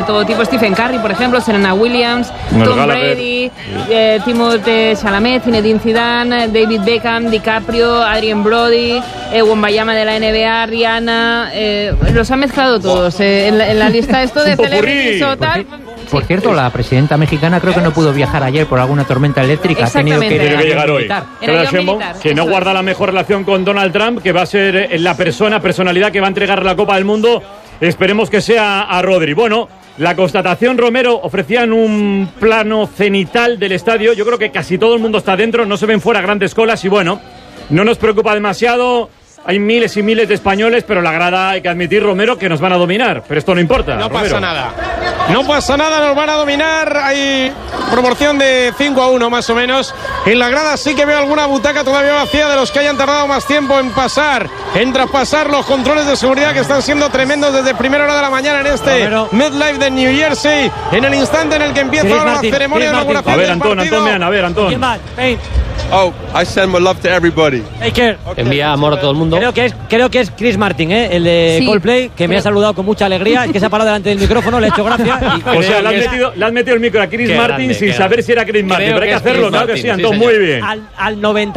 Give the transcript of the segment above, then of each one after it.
todo tipo, Stephen Curry, por ejemplo, Serena Williams, Tom Brady, Timothée Chalamet, Zinedine Zidane, David Beckham, DiCaprio, Adrien Brody, Wembanyama de la NBA, Rihanna, los han mezclado todos en la lista esto de celebrities o tal. Por cierto, la presidenta mexicana creo que no pudo viajar ayer por alguna tormenta eléctrica. Ha tenido que llegar hoy. Que no guarda la mejor relación con Donald Trump, que va a ser la personalidad que va a entregar la Copa del Mundo. Esperemos que sea a Rodri. Bueno, la constatación, Romero, ofrecían un plano cenital del estadio. Yo creo que casi todo el mundo está dentro, no se ven fuera grandes colas y bueno, no nos preocupa demasiado. Hay miles y miles de españoles, pero la grada, hay que admitir, Romero, que nos van a dominar. Pero esto no importa. No Romero. pasa nada. No pasa nada, nos van a dominar. Hay proporción de 5-1 más o menos. En la grada sí que veo alguna butaca todavía vacía de los que hayan tardado más tiempo en pasar, en traspasar los controles de seguridad que están siendo tremendos desde primera hora de la mañana en este MetLife de New Jersey. En el instante en el que empieza ahora la ceremonia de inauguración. A ver, Antón, vean, a ver, Antón. Oh, I send my love to everybody. Take care. Okay. Envía amor a todo el mundo. Creo que es Chris Martin, el de Coldplay, que me ha saludado con mucha alegría, que se ha parado delante del micrófono, le he hecho gracia. O sea, le has metido el micro a Chris Martin sin saber si era Chris Martin. Pero hay que hacerlo, claro que sí, Antón, muy bien. Al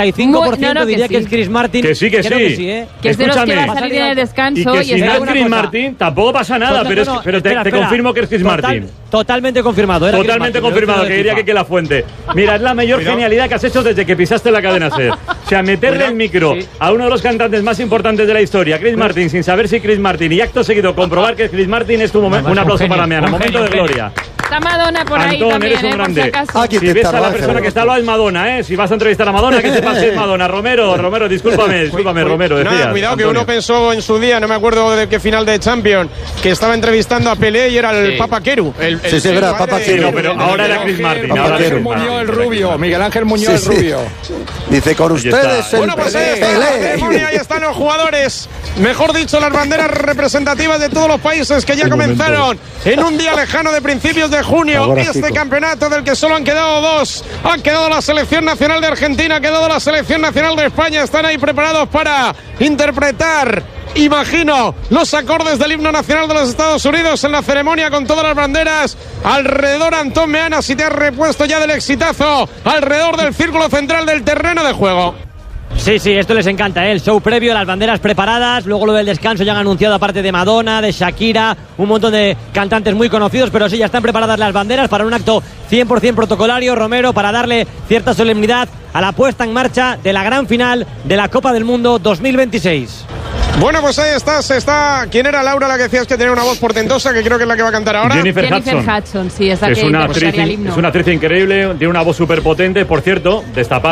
95% diría que es Chris Martin. Que sí, que sí. Que es de los que va a salir en el descanso. Y que si no es Chris Martin, tampoco pasa nada, pero te confirmo que es Chris Martin. Totalmente confirmado. Totalmente confirmado, que diría que la fuente. Mira, es la mayor genialidad que has hecho desde que pisaste la cadena SER. O sea, meterle el micro a uno de los cantantes más importantes de la historia, Chris Martin, sin saber si Chris Martin, y acto seguido comprobar que Chris Martin es tu momento. Un aplauso para Meana, momento de gloria. Está Madonna por ahí Antón, también, eres un grande. Si ves a la persona que está al lado es Madonna, Si vas a entrevistar a Madonna, que sepas que es Madonna. Romero, discúlpame, Romero, decías. Nada, cuidado, Antonio. que uno pensó en su día, no me acuerdo de qué final de Champions, que estaba entrevistando a Pelé y era el Papa Queru. Sí, era Papa Queru. No, pero ahora era Chris Martin. Muñoz el Rubio, Miguel Ángel Muñoz el Rubio. Dice, con ustedes el Bueno, pues ahí está la ceremonia, ahí están los jugadores, mejor dicho, las banderas representativas de todos los países que ya comenzaron en un día lejano de principios de junio. Este campeonato del que solo han quedado dos. Han quedado la selección nacional de Argentina, ha quedado la selección nacional de España. Están ahí preparados para interpretar, imagino, los acordes del himno nacional de los Estados Unidos en la ceremonia con todas las banderas alrededor. Antón Meana, si te has repuesto ya del exitazo, alrededor del círculo central del terreno de juego. Sí, esto les encanta, el show previo, las banderas preparadas, luego lo del descanso ya han anunciado aparte de Madonna, de Shakira, un montón de cantantes muy conocidos, pero sí, ya están preparadas las banderas para un acto 100% protocolario, Romero, para darle cierta solemnidad a la puesta en marcha de la gran final de la Copa del Mundo 2026. Bueno, pues ahí está. ¿Quién era Laura, la que decías que tenía una voz portentosa, que creo que es la que va a cantar ahora? Jennifer Hudson, sí, es la que interpretaría el himno. Es una actriz increíble, tiene una voz súper potente. Por cierto,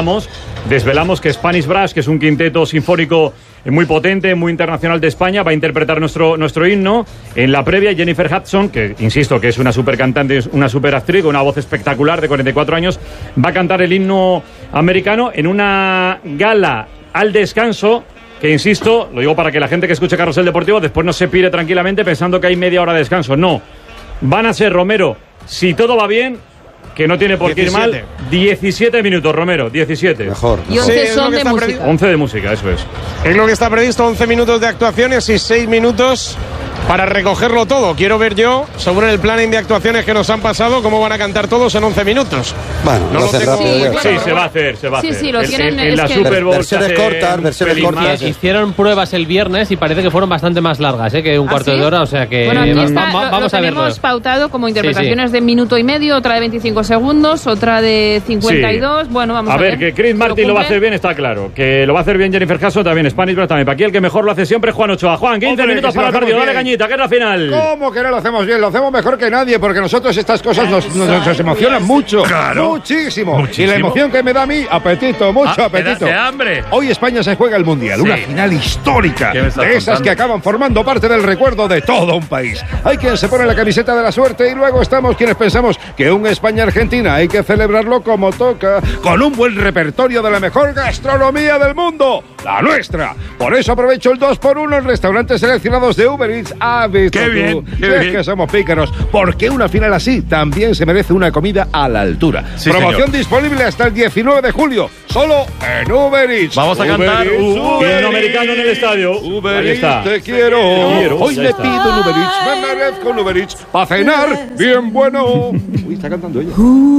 desvelamos que Spanish Brass, que es un quinteto sinfónico muy potente, muy internacional de España, va a interpretar nuestro himno. En la previa, Jennifer Hudson, que insisto que es una super cantante, una super actriz con una voz espectacular de 44 años, va a cantar el himno americano en una gala al descanso. Que insisto, lo digo para que la gente que escuche Carrusel Deportivo después no se pire tranquilamente pensando que hay media hora de descanso. No, van a ser, Romero, si todo va bien, que no tiene por qué ir mal, 17 minutos, Romero, 17. Mejor. Y 11 son de música. 11 de música, eso es. Es lo que está previsto, 11 minutos de actuaciones y 6 minutos para recogerlo todo. Quiero ver yo, según el planning de actuaciones que nos han pasado, cómo van a cantar todos en 11 minutos. Bueno, no lo tengo rápido. claro. Sí, se va a hacer. Sí, lo tienen. En la Super Bowl versiones cortas. Hicieron pruebas el viernes y parece que fueron bastante más largas, que un cuarto de hora, o sea que bueno, aquí está, vamos a verlo. Tenemos pautado como interpretaciones de minuto y medio, otra de 25 segundos, otra de 52. Bueno, vamos a ver. A ver, que Chris Martin lo va a hacer bien, está claro. Que lo va a hacer bien Jennifer Hudson también, Spanish Brass también. Para aquí el que mejor lo hace siempre, Juan Ochoa. Juan, 15 minutos para el partido. Dale cañita, que es la final. ¿Cómo que no lo hacemos bien? Lo hacemos mejor que nadie, porque nosotros estas cosas nos emocionan mucho. Claro. Muchísimo. Y la emoción que me da a mí, apetito, mucho apetito. Hambre. Hoy España se juega el Mundial, una final histórica, de esas que acaban formando parte del recuerdo de todo un país. Hay quien se pone la camiseta de la suerte y luego estamos quienes pensamos que un España-Argentina hay que celebrarlo como toca, con un buen repertorio de la mejor gastronomía del mundo. la nuestra. Por eso aprovecho el 2x1 en restaurantes seleccionados de Uber Eats. ¡Qué bien! Es que somos pícaros, porque una final así también se merece una comida a la altura. Sí, Promoción señor. disponible hasta el 19 de julio, solo en Uber Eats. Vamos a cantar Himno americano en el estadio. Uber Ahí Eats, está. te quiero. Hoy Ya me está. pido un Uber Eats, me merezco un Uber Eats. Para cenar, bien bueno. Uy, está cantando ella.